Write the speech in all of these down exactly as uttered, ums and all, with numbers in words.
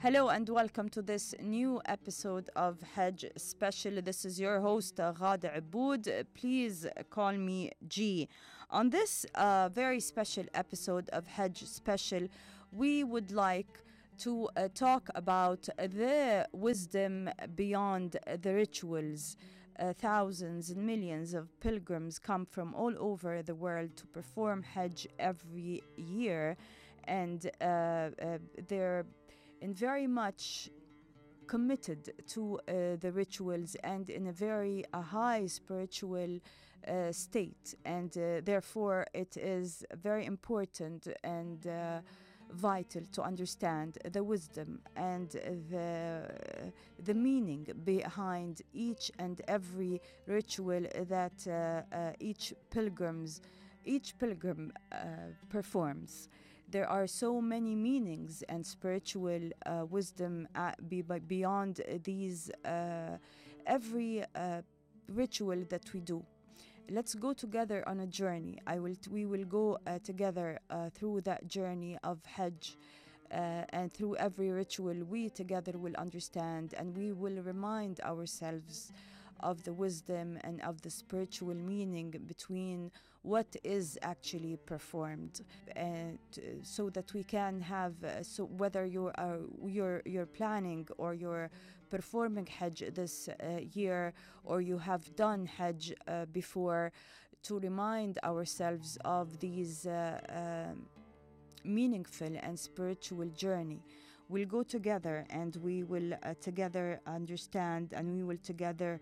Hello and welcome to this new episode of Hajj Special. This is your host, uh, Ghada Aboud. Please call me G. On this uh, very special episode of Hajj Special, we would like to uh, talk about the wisdom beyond the rituals. Uh, thousands and millions of pilgrims come from all over the world to perform Hajj every year, and uh, uh, they're in very much committed to uh, the rituals and in a very uh, high spiritual uh, state, and uh, therefore it is very important and uh, vital to understand the wisdom and the the meaning behind each and every ritual that uh, uh, each pilgrims each pilgrim uh, performs. There are so many meanings and spiritual uh, wisdom uh, be, by beyond these uh, every uh, ritual that we do. Let's go together on a journey. I will. T- we will go uh, together uh, through that journey of Hajj, uh, and through every ritual, we together will understand, and we will remind ourselves of the wisdom and of the spiritual meaning between what is actually performed, and uh, so that we can have uh, so whether you are you're you're planning or you're performing Hajj this uh, year, or you have done Hajj uh, before, to remind ourselves of these uh, um meaningful and spiritual journey. We'll go together and we will uh, together understand, and we will together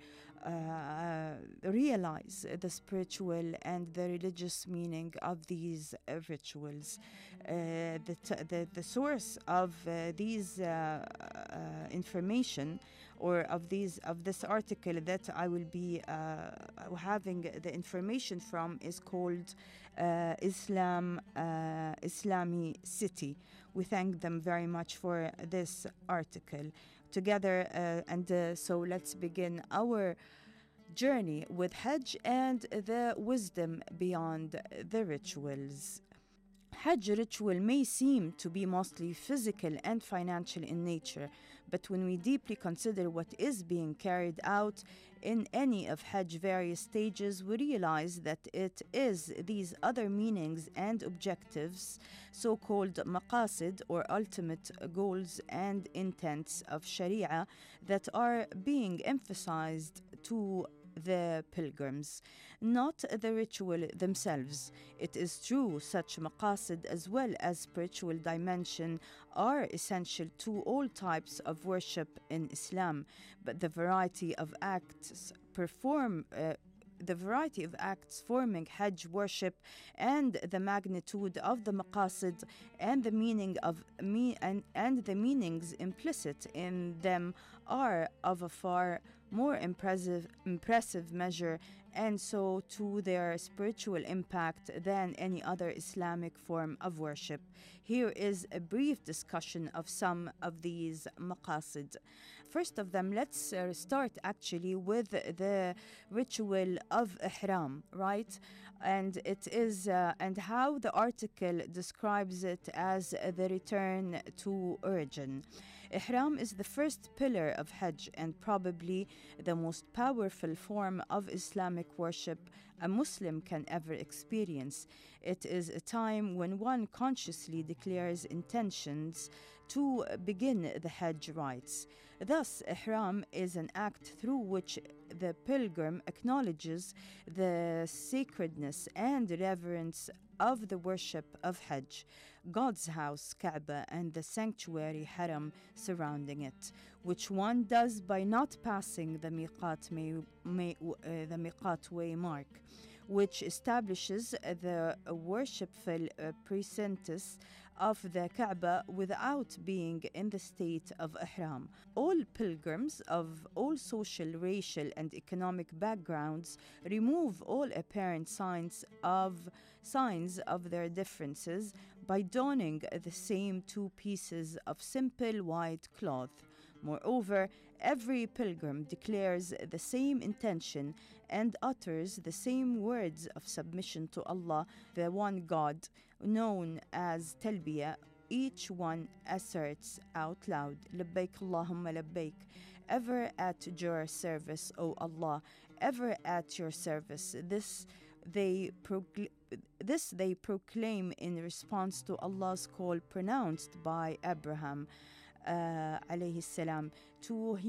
uh, realize the spiritual and the religious meaning of these uh, rituals. Uh, the, t- the, the source of uh, these uh, uh, information, or of these of this article that I will be uh, having the information from, is called uh, Islam uh, Islami City. We thank them very much for this article together, uh, and uh, so let's begin our journey with Hajj and the wisdom beyond the rituals. Hajj ritual may seem to be mostly physical and financial in nature, but when we deeply consider what is being carried out in any of Hajj various stages, we realize that it is these other meanings and objectives, so-called maqasid or ultimate goals and intents of Sharia, that are being emphasized to the pilgrims, not the ritual themselves. It is true such maqasid as well as spiritual dimension are essential to all types of worship in Islam, but the variety of acts perform uh, the variety of acts forming Hajj worship and the magnitude of the maqasid and the meaning of me and, and the meanings implicit in them are of a far more impressive impressive measure, and so to their spiritual impact, than any other Islamic form of worship. Here is a brief discussion of some of these maqasid. First of them, let's uh, start actually with the ritual of ihram, right? And it is uh, and how the article describes it as the return to origin. Ihram is the first pillar of Hajj and probably the most powerful form of Islamic worship a Muslim can ever experience. It is a time when one consciously declares intentions to begin the Hajj rites. Thus, Ihram is an act through which the pilgrim acknowledges the sacredness and reverence of the worship of Hajj, God's house, Kaaba, and the sanctuary Haram surrounding it, which one does by not passing the miqat, may, may, uh, the miqat way mark, which establishes the worshipful uh, precincts of the Kaaba without being in the state of ihram. All pilgrims of all social, racial, and economic backgrounds remove all apparent signs of signs of their differences by donning the same two pieces of simple white cloth. Moreover, every pilgrim declares the same intention and utters the same words of submission to Allah, the one God, known as Talbiyah, each one asserts out loud, Labbaik Allahumma labbaik, ever at your service, O Allah, ever at your service. This they procl- this they proclaim in response to Allah's call pronounced by Abraham uh, alayhi salam to